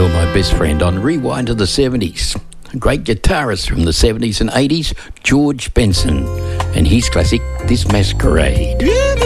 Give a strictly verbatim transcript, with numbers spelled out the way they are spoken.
You're My Best Friend on Rewind to the seventies. A great guitarist from the seventies and eighties, George Benson, and his classic, This Masquerade.